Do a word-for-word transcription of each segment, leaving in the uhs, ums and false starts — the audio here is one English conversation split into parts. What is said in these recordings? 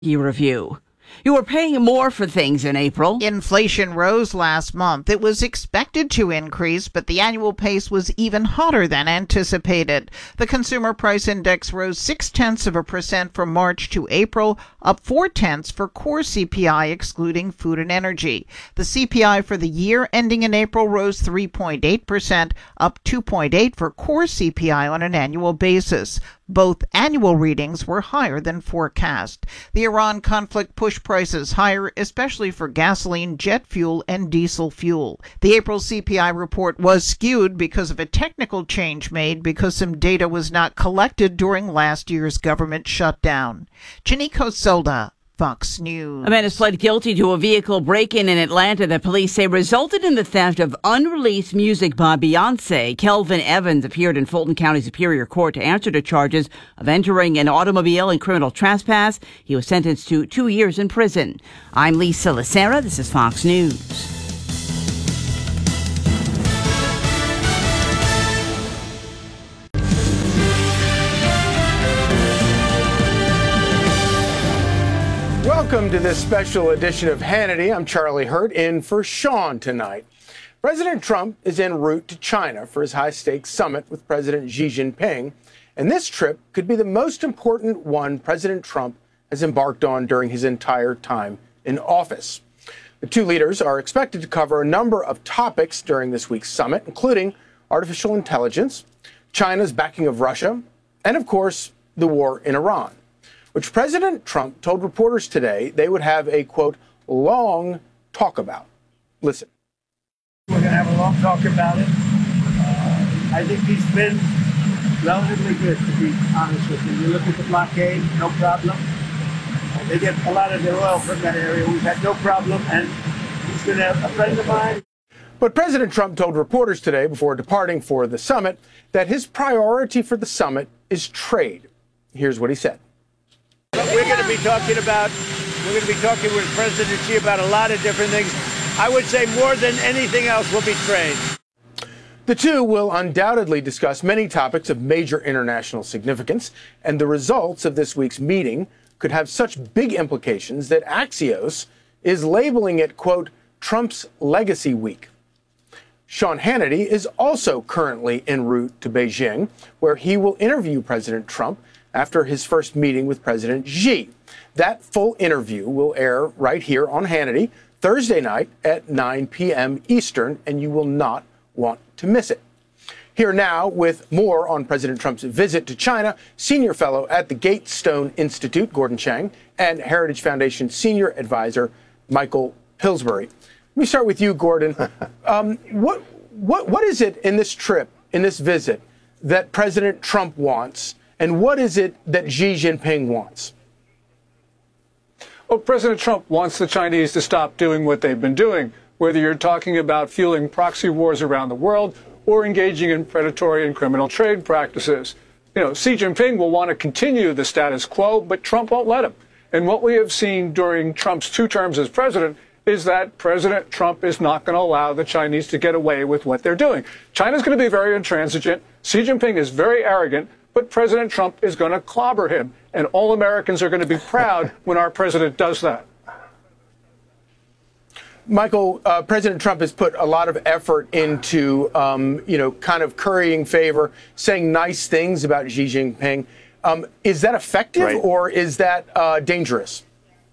Review. You were paying more for things in April. Inflation rose last month. It was expected to increase, but the annual pace was even hotter than anticipated. The Consumer Price Index rose six-tenths of a percent from March to April, up four-tenths for core C P I excluding food and energy. The C P I for the year ending in April rose three point eight percent, up two point eight for core C P I on an annual basis. Both annual readings were higher than forecast. The Iran conflict pushed prices higher, especially for gasoline, jet fuel, and diesel fuel. The April C P I report was skewed because of a technical change made because some data was not collected during last year's government shutdown. Janiko Solda, Fox News. A man has pled guilty to a vehicle break-in in Atlanta that police say resulted in the theft of unreleased music by Beyonce. Kelvin Evans appeared in Fulton County Superior Court to answer to charges of entering an automobile and criminal trespass. He was sentenced to two years in prison. I'm Lisa Lacera. This is Fox News. Welcome to this special edition of Hannity. I'm Charlie Hurt, in for Sean tonight. President Trump is en route to China for his high-stakes summit with President Xi Jinping, and this trip could be the most important one President Trump has embarked on during his entire time in office. The two leaders are expected to cover a number of topics during this week's summit, including artificial intelligence, China's backing of Russia, and, of course, the war in Iran, which President Trump told reporters today they would have a, quote, long talk about. Listen. We're going to have a long talk about it. Uh, I think he's been relatively good, to be honest with you. You look at the blockade, no problem. Uh, they get a lot of their oil from that area. We've had no problem, and he's been a, a friend of mine. But President Trump told reporters today, before departing for the summit, that his priority for the summit is trade. Here's what he said. We're going to be talking about, we're going to be talking with President Xi about a lot of different things. I would say more than anything else will be trade. The two will undoubtedly discuss many topics of major international significance, and the results of this week's meeting could have such big implications that Axios is labeling it, quote, Trump's Legacy Week. Sean Hannity is also currently en route to Beijing, where he will interview President Trump after his first meeting with President Xi. That full interview will air right here on Hannity Thursday night at nine p.m. Eastern, and you will not want to miss it. Here now with more on President Trump's visit to China, senior fellow at the Gatestone Institute, Gordon Chang, and Heritage Foundation senior advisor, Michael Pillsbury. Let me start with you, Gordon. um, what, what, what is it in this trip, in this visit, that President Trump wants? And what is it that Xi Jinping wants? Well, President Trump wants the Chinese to stop doing what they've been doing, whether you're talking about fueling proxy wars around the world or engaging in predatory and criminal trade practices. You know, Xi Jinping will want to continue the status quo, but Trump won't let him. And what we have seen during Trump's two terms as president is that President Trump is not going to allow the Chinese to get away with what they're doing. China's going to be very intransigent. Xi Jinping is very arrogant. But President Trump is going to clobber him, and all Americans are going to be proud when our president does that. Michael, uh, President Trump has put a lot of effort into, um, you know, kind of currying favor, saying nice things about Xi Jinping. Um, is that effective, right, or is that uh, dangerous?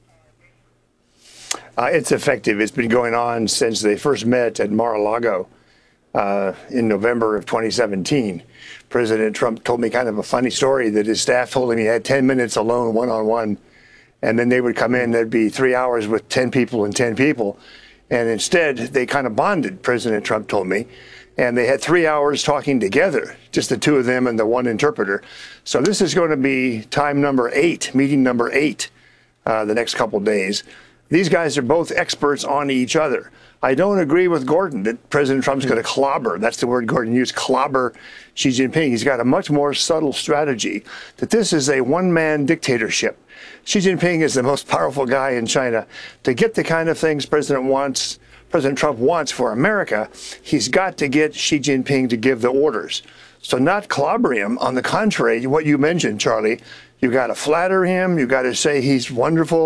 Uh, it's effective. It's been going on since they first met at Mar-a-Lago uh, in November of twenty seventeen. President Trump told me kind of a funny story that his staff told him he had ten minutes alone, one-on-one, and then they would come in, there'd be three hours with ten people and ten people. And instead, they kind of bonded, President Trump told me, and they had three hours talking together, just the two of them and the one interpreter. So this is going to be time number eight, meeting number eight, uh, the next couple days. These guys are both experts on each other. I don't agree with Gordon that President Trump's going to clobber. That's the word Gordon used, clobber Xi Jinping. He's got a much more subtle strategy, that this is a one-man dictatorship. Xi Jinping is the most powerful guy in China. To get the kind of things President wants, President Trump wants for America, he's got to get Xi Jinping to give the orders. So not clobber him. On the contrary, what you mentioned, Charlie, You got to flatter him. You got to say he's wonderful.